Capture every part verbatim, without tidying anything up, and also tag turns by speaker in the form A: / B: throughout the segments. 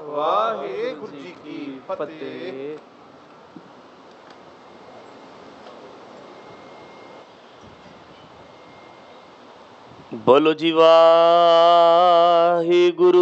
A: ਵਾਹਿਗੁਰੂ ਜੀ ਕੀ ਫਤਿਹ।
B: ਬੋਲੋ ਜੀ ਵਾਹਿਗੁਰੂ।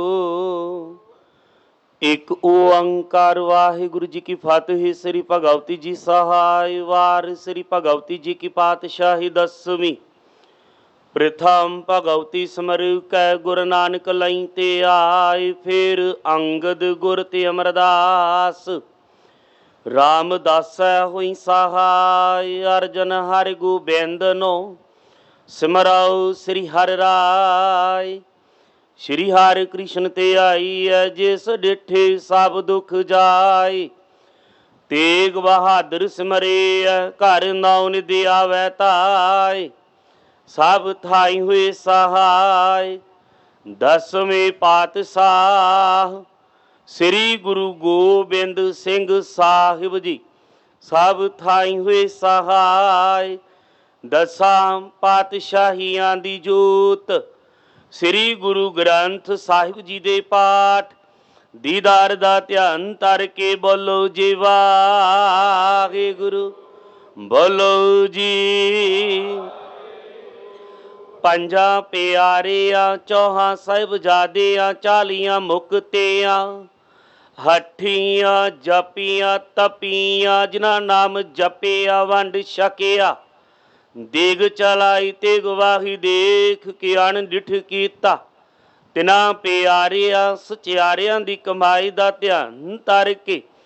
B: ਇੱਕ ਓੰਕਾਰ ਵਾਹਿਗੁਰੂ ਜੀ ਕੀ ਫਤਿਹ। ਸ੍ਰੀ ਭਗਵਤੀ ਜੀ ਸਹਾਇ ਵਾਰ। ਸ੍ਰੀ ਭਗਵਤੀ ਜੀ ਕੀ ਪਾਤਸ਼ਾਹੀ ਦਸਵੀਂ। ਪ੍ਰਥਮ ਭਗਵਤੀ ਸਮਰ ਕੈ ਗੁਰ ਨਾਨਕ ਲਈ ਤੇ ਆਏ। ਫਿਰ ਅੰਗਦ ਗੁਰ ਤੇ ਅਮਰਦਾਸ ਰਾਮਦਾਸੈ ਹੋਈ ਸਹਾਇ। ਅਰਜਨ ਹਰਿ ਗੋਬਿੰਦ ਨੋ ਸਿਮਰਉ ਸ੍ਰੀ ਹਰਿ ਰਾਇ। ਸ਼੍ਰੀ ਹਰਿ ਕ੍ਰਿਸ਼ਨ ਤੇ ਆਈ ਹੈ ਜਿਸ ਡਿਠੇ ਸਭ ਦੁਖ ਜਾਏ। ਤੇਗ ਬਹਾਦਰ ਸਿਮਰੇ ਘਰ ਨਾਉ ਨਿਧ ਆਵੈ ਧਾਇ। ਸਭ ਥਾਈ ਹੋਏ ਸਹਾਇ। ਦਸਵੇਂ ਪਾਤਸ਼ਾਹ ਸ੍ਰੀ ਗੁਰੂ ਗੋਬਿੰਦ ਸਿੰਘ ਸਾਹਿਬ ਜੀ ਸਭ ਥਾਈ ਹੋਏ ਸਹਾਇ। ਦਸਾਂ ਪਾਤਸ਼ਾਹੀਆਂ ਦੀ ਜੋਤ ਸ੍ਰੀ ਗੁਰੂ ਗ੍ਰੰਥ ਸਾਹਿਬ ਜੀ ਦੇ ਪਾਠ ਦੀਦਾਰ ਦਾ ਧਿਆਨ ਧਰ ਕੇ ਬੋਲੋ ਜੀ ਵਾਹਿਗੁਰੂ। ਬੋਲੋ ਜੀ। ਪੰਜਾਂ ਪਿਆਰਿਆਂ ਚੌਹਾਂ ਸਾਹਿਬਜ਼ਾਦਿਆਂ ਚਾਲੀਆਂ ਮੁਕਤਿਆਂ ਹੱਠੀਆਂ ਜਪੀਆਂ ਤਪੀਆਂ ਜਿਨ੍ਹਾਂ ਨਾਮ ਜਪਿਆ ਵੰਡ ਛਕਿਆ। ਦੇਗ ਚਲਾਈ ਤੇ ਗਵਾਹੀ ਦੇਖ ਕੇ ਅਣਡਿਠ ਕੀਤਾ। ਤਿਨਾਂ ਪਿਆਰਿਆਂ ਸਚਿਆਰਿਆਂ ਦੀ ਕਮਾਈ ਦਾ ਧਿਆਨ ਧਰ ਕੇ